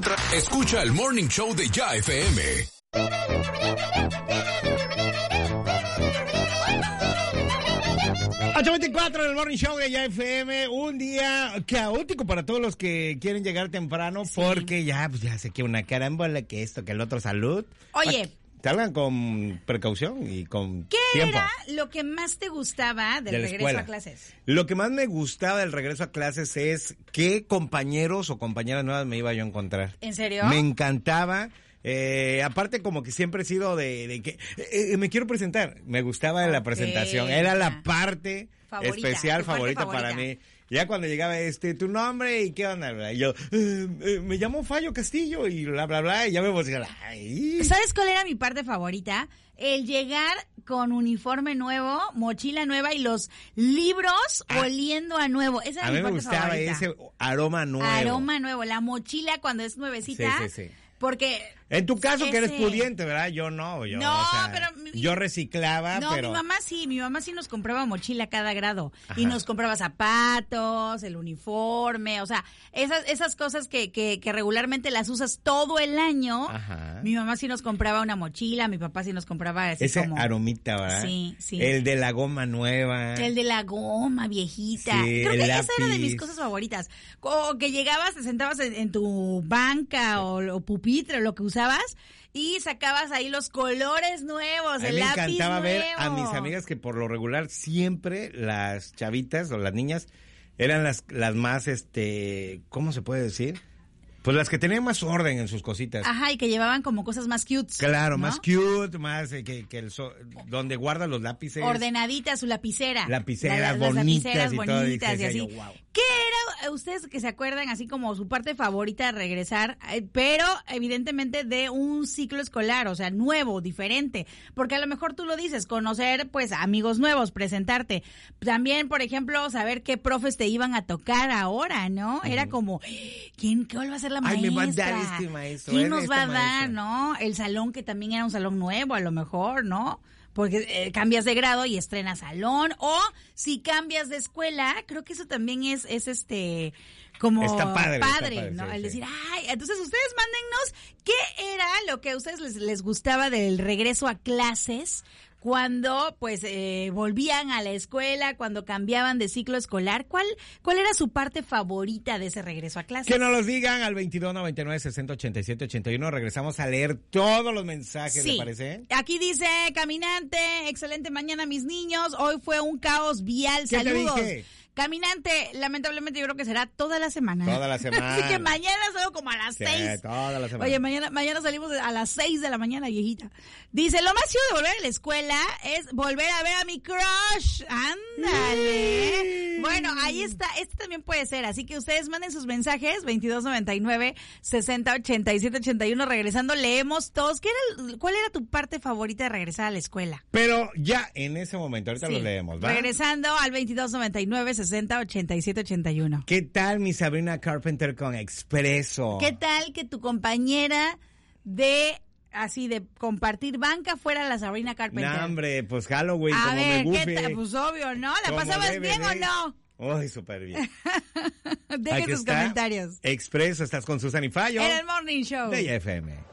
otra. Escucha el Morning Show de Ya FM. 8:24 en el Morning Show de Ya FM. Un día caótico para todos los que quieren llegar temprano, sí, porque ya sé que una carambola, que esto, que el otro, salud. Oye, salgan con precaución y con ¿qué tiempo. era lo que más te gustaba del regreso escuela a clases? Lo que más me gustaba del regreso a clases es qué compañeros o compañeras nuevas me iba yo a encontrar. ¿En serio? Me encantaba. Aparte, como que siempre he sido de que me quiero presentar. Me gustaba la presentación. Era la parte especial favorita para mí. Ya cuando llegaba tu nombre y qué onda, y yo, me llamo Fallo Castillo y bla, bla, bla, y ya me emocionaba. ¿Sabes cuál era mi parte favorita? El llegar con uniforme nuevo, mochila nueva y los libros oliendo a nuevo. Esa era mi parte favorita. A mí me gustaba ese aroma nuevo. Aroma nuevo, la mochila cuando es nuevecita. Sí. Porque en tu caso que eres pudiente, ¿verdad? Yo no, pero yo reciclaba, pero mi mamá sí nos compraba mochila cada grado. Ajá. Y nos compraba zapatos, el uniforme, o sea, esas cosas que regularmente las usas todo el año. Ajá. Mi mamá sí nos compraba una mochila, mi papá sí nos compraba ese como aromita, ¿verdad? Sí. El de la goma nueva. El de la goma viejita. Sí, creo que lápiz. Esa era de mis cosas favoritas. O que llegabas, te sentabas en tu banca o pupitre, lo que usabas, y sacabas ahí los colores nuevos, el lápiz nuevo. Me encantaba ver a mis amigas que por lo regular siempre las chavitas o las niñas eran las más, ¿cómo se puede decir? Pues las que tenían más orden en sus cositas. Ajá, y que llevaban como cosas más cute. Claro, ¿no? Más cute, más donde guardan los lápices. Ordenaditas, su lapicera. Lapiceras bonitas y bonitas todo, y así. Yo, wow. ¿Qué era, ustedes que se acuerdan, así como su parte favorita de regresar, pero evidentemente de un ciclo escolar, o sea, nuevo, diferente? Porque a lo mejor tú lo dices, conocer, pues, amigos nuevos, presentarte. También, por ejemplo, saber qué profes te iban a tocar ahora, ¿no? Uh-huh. Era como, ¿cuál va a ser la maestra? Me va a dar este maestro. ¿Quién nos va a dar, no? El salón, que también era un salón nuevo, a lo mejor, ¿no? Porque cambias de grado y estrenas salón, o si cambias de escuela, creo que eso también es como está padre, ¿no? Sí, el decir, entonces ustedes mándennos qué era lo que a ustedes les gustaba del regreso a clases, cuando pues volvían a la escuela, cuando cambiaban de ciclo escolar. ¿Cuál era su parte favorita de ese regreso a clases? Que nos los digan al 2299-6087-81. Regresamos a leer todos los mensajes, ¿le parece? Aquí dice, caminante, excelente mañana mis niños, hoy fue un caos vial, ¿Qué saludos. te dije? Caminante, lamentablemente yo creo que será toda la semana. Toda la semana. Así que mañana salgo como a las 6. Toda la semana. Oye, mañana salimos a las 6 de la mañana, viejita. Dice, lo más chido de volver a la escuela es volver a ver a mi crush. Ándale. Bueno, ahí está. Este también puede ser. Así que ustedes manden sus mensajes, 2299-6087-81. Regresando, leemos todos. ¿Cuál era tu parte favorita de regresar a la escuela? Pero ya en ese momento, ahorita lo leemos, ¿va? Regresando al 2299-6087-81. ¿Qué tal mi Sabrina Carpenter con Expreso? ¿Qué tal que tu compañera de compartir banca fuera la Sabrina Carpenter? No, hombre, pues Halloween, a como ver, me gufe. pues obvio, ¿no? ¿La pasabas bien o no? Uy, súper bien. Dejen sus comentarios. Expreso, estás con Susan y Fallo. En el Morning Show de FM.